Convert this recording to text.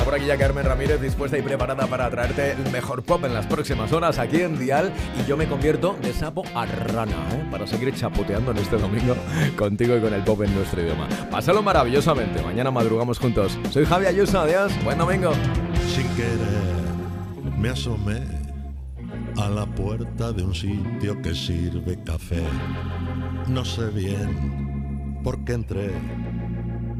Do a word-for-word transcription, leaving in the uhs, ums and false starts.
Por aquí ya Carmen Ramírez, dispuesta y preparada para traerte el mejor pop en las próximas horas aquí en Dial. Y yo me convierto de sapo a rana, ¿eh? Para seguir chapoteando en este domingo contigo y con el pop en nuestro idioma. Pásalo maravillosamente, mañana madrugamos juntos. Soy Javi Ayuso, adiós, buen domingo. Sin querer me asomé a la puerta de un sitio que sirve café. No sé bien por qué entré,